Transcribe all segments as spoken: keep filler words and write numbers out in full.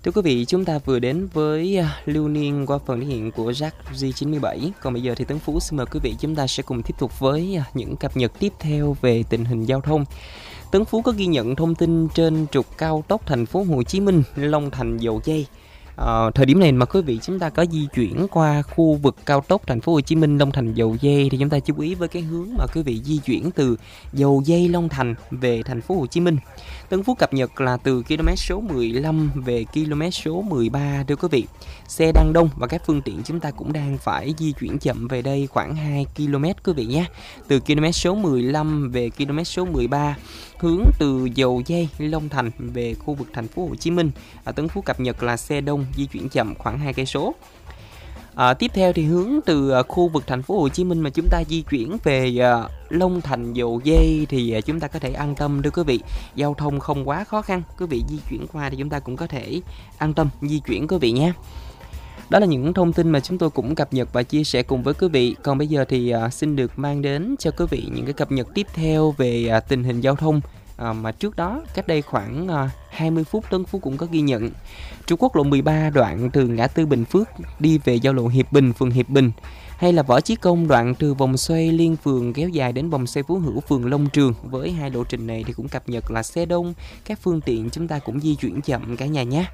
Thưa quý vị, chúng ta vừa đến với à, Lưu Niên qua phần thể hiện của Jack G chín mươi bảy. Còn bây giờ thì Tấn Phú xin mời quý vị chúng ta sẽ cùng tiếp tục với à, những cập nhật tiếp theo về tình hình giao thông. Tấn Phú có ghi nhận thông tin trên trục cao tốc thành phố Hồ Chí Minh, Long Thành, Dầu Giây. À, thời điểm này mà quý vị chúng ta có di chuyển qua khu vực cao tốc thành phố Hồ Chí Minh, Long Thành, Dầu Giây thì chúng ta chú ý với cái hướng mà quý vị di chuyển từ Dầu Giây, Long Thành về thành phố Hồ Chí Minh. Tấn Phú cập nhật là từ km số mười lăm về km số mười ba thưa quý vị. Xe đang đông và các phương tiện chúng ta cũng đang phải di chuyển chậm về đây khoảng hai ki lô mét quý vị nhé. Từ km số mười lăm về km số mười ba, hướng từ Dầu Giây, Long Thành về khu vực thành phố Hồ Chí Minh. À, Tấn Phú cập nhật là xe đông di chuyển chậm khoảng hai cây số. À, tiếp theo thì hướng từ uh, khu vực thành phố Hồ Chí Minh mà chúng ta di chuyển về uh, Long Thành, Dầu Giây thì uh, chúng ta có thể an tâm thưa quý vị. Giao thông không quá khó khăn, quý vị di chuyển qua thì chúng ta cũng có thể an tâm di chuyển quý vị nhé. Đó là những thông tin mà chúng tôi cũng cập nhật và chia sẻ cùng với quý vị. Còn bây giờ thì uh, xin được mang đến cho quý vị những cái cập nhật tiếp theo về uh, tình hình giao thông. À, mà trước đó, cách đây khoảng à, hai mươi phút Tấn Phú cũng có ghi nhận trục quốc lộ mười ba đoạn từ ngã tư Bình Phước đi về giao lộ Hiệp Bình, phường Hiệp Bình, hay là Võ Chí Công đoạn từ vòng xoay Liên Phường kéo dài đến vòng xoay Phú Hữu, phường Long Trường. Với hai lộ trình này thì cũng cập nhật là xe đông, các phương tiện chúng ta cũng di chuyển chậm cả nhà nhé.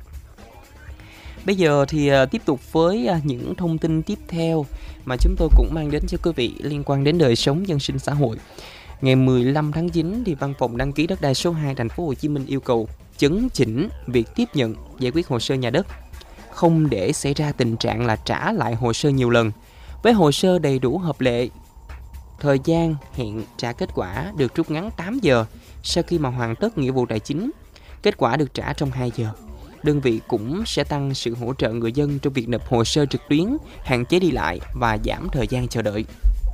Bây giờ thì à, tiếp tục với à, những thông tin tiếp theo mà chúng tôi cũng mang đến cho quý vị liên quan đến đời sống dân sinh xã hội. Ngày mười lăm tháng chín thì Văn phòng đăng ký đất đai số hai thành phố Hồ Chí Minh yêu cầu chấn chỉnh việc tiếp nhận giải quyết hồ sơ nhà đất, không để xảy ra tình trạng là trả lại hồ sơ nhiều lần. Với hồ sơ đầy đủ hợp lệ, thời gian hẹn trả kết quả được rút ngắn tám giờ sau khi mà hoàn tất nghĩa vụ tài chính. Kết quả được trả trong hai giờ. Đơn vị cũng sẽ tăng sự hỗ trợ người dân trong việc nộp hồ sơ trực tuyến, hạn chế đi lại và giảm thời gian chờ đợi.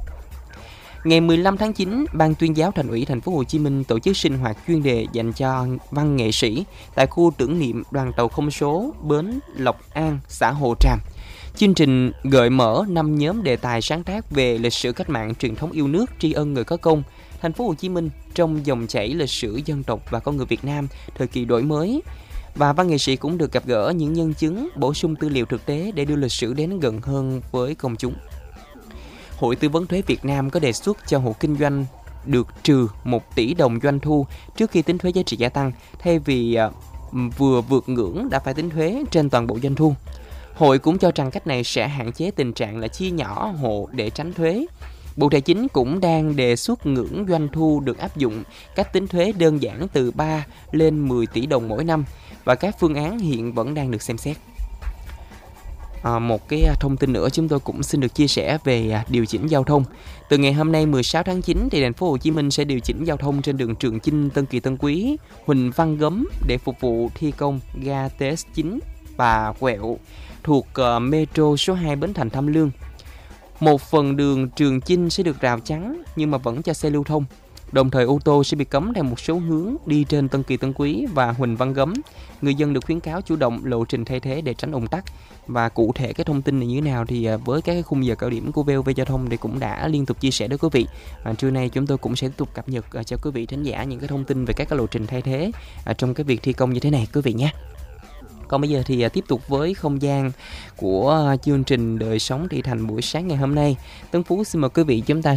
Ngày mười lăm tháng chín, Ban Tuyên giáo Thành ủy Thành phố Hồ Chí Minh tổ chức sinh hoạt chuyên đề dành cho văn nghệ sĩ tại khu tưởng niệm đoàn tàu không số bến Lộc An, xã Hồ Tràm. Chương trình gợi mở năm nhóm đề tài sáng tác về lịch sử cách mạng, truyền thống yêu nước, tri ân người có công, Thành phố Hồ Chí Minh trong dòng chảy lịch sử dân tộc và con người Việt Nam thời kỳ đổi mới. Và văn nghệ sĩ cũng được gặp gỡ những nhân chứng, bổ sung tư liệu thực tế để đưa lịch sử đến gần hơn với công chúng. Hội Tư vấn Thuế Việt Nam có đề xuất cho hộ kinh doanh được trừ một tỷ đồng doanh thu trước khi tính thuế giá trị gia tăng, thay vì uh, vừa vượt ngưỡng đã phải tính thuế trên toàn bộ doanh thu. Hội cũng cho rằng cách này sẽ hạn chế tình trạng là chia nhỏ hộ để tránh thuế. Bộ Tài chính cũng đang đề xuất ngưỡng doanh thu được áp dụng cách tính thuế đơn giản từ ba lên mười tỷ đồng mỗi năm, và các phương án hiện vẫn đang được xem xét. À, một cái thông tin nữa chúng tôi cũng xin được chia sẻ về điều chỉnh giao thông. Từ ngày hôm nay mười sáu tháng chín thì thành phố Hồ Chí Minh sẽ điều chỉnh giao thông trên đường Trường Chinh, Tân Kỳ, Tân Quý, Huỳnh Văn Gấm để phục vụ thi công ga T S chín và quẹo thuộc uh, Metro số hai Bến Thành, Tham Lương. Một phần đường Trường Chinh sẽ được rào chắn nhưng mà vẫn cho xe lưu thông. Đồng thời ô tô sẽ bị cấm theo một số hướng đi trên Tân Kỳ, Tân Quý và Huỳnh Văn Gấm. Người dân được khuyến cáo chủ động lộ trình thay thế để tránh ùn tắc. Và cụ thể cái thông tin này như thế nào thì với các cái khung giờ cao điểm của vê o vê Giao thông thì cũng đã liên tục chia sẻ đến quý vị. À, trưa nay chúng tôi cũng sẽ tiếp tục cập nhật cho quý vị thính giả những cái thông tin về các cái lộ trình thay thế à, trong cái việc thi công như thế này quý vị nhé. Còn bây giờ thì tiếp tục với không gian của chương trình Đời Sống Thị Thành buổi sáng ngày hôm nay. Tấn Phú xin mời quý vị chúng ta